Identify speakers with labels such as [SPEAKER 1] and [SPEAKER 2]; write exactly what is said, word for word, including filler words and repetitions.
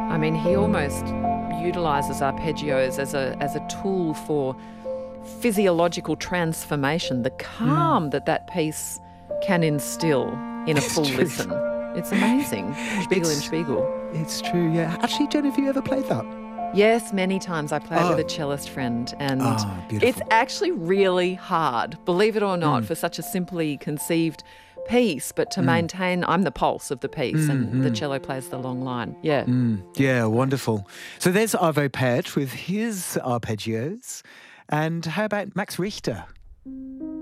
[SPEAKER 1] I mean, he almost utilises arpeggios as a as a tool for physiological transformation, the calm mm. that that piece can instill in a full
[SPEAKER 2] true.
[SPEAKER 1] listen. It's amazing. Spiegel im Spiegel.
[SPEAKER 2] It's true, yeah. Actually, Jen, have you ever played that?
[SPEAKER 1] Yes, many times. I play
[SPEAKER 2] oh.
[SPEAKER 1] it with a cellist friend, and
[SPEAKER 2] oh, beautiful.
[SPEAKER 1] it's actually really hard, believe it or not, mm. for such a simply conceived piece, but to mm. maintain, I'm the pulse of the piece, mm, and mm. the cello plays the long line. Yeah.
[SPEAKER 2] Mm. Yeah, wonderful. So there's Arvo Pärt with his arpeggios. And how about Max Richter?